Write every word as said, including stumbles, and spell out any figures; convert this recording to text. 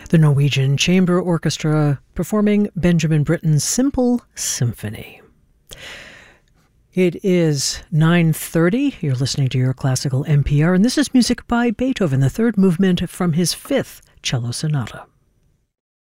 the Norwegian Chamber Orchestra performing Benjamin Britten's Simple Symphony. It is nine thirty. You're listening to your classical N P R, and this is music by Beethoven, the third movement from his fifth cello sonata.